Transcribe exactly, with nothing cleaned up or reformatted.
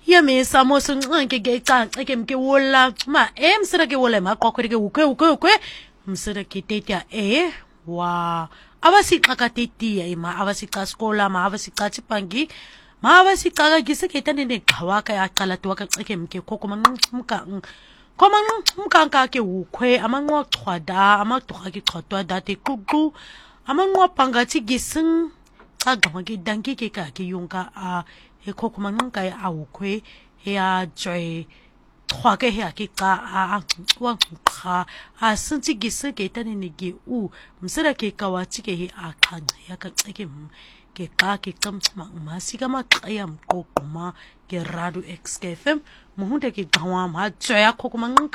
ya me sa mo so nxeke ke ca ke mke wola ma em sera ke wola ma qoqwe ke ukwe ukwe ukwe msera ke tetia e wa abasiqa ka tetia ima abasiqa skola ma abasiqa tipangi ma abasiqa ka gise ke tane ne qhawa ka ya qala twa ka xeke mke khoko manqumka koma mkanka ke ukwe amanqwa chwada amagqwa ke chwatwa date ququ amanqwa pangathi gising cha gqama ke danki ke ka ke yonka a ekhokho manqinka ya ukwe ya joy khwa ke ya ke ca a wa qha a sinti gise ke tane ne ke u msela ke ka wathi ke a qhanqa ya ka xeke ke xa ke xamxama masika maqaya mqoquma ke radio X K F M muhunde ke gqwa ma joy yakho kuma